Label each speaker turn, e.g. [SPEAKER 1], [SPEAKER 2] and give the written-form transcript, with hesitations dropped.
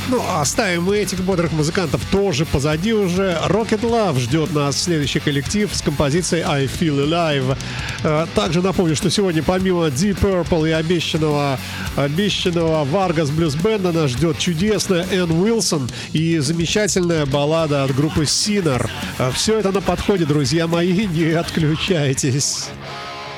[SPEAKER 1] Ну, оставим мы этих бодрых музыкантов тоже позади уже. Rocket Love ждет нас следующий коллектив с композицией I Feel Alive. Также напомню, что сегодня помимо Deep Purple и обещанного Vargas Blues Band нас ждет чудесная Энн Уилсон и замечательная баллада от группы Sinner. Все это на подходе, друзья мои, не отключайтесь.